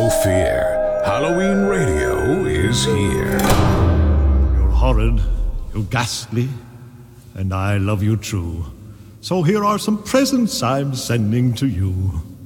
fear. Halloween Radio is here. You're horrid, you're ghastly, and I love you true. So here are some presents I'm sending to you.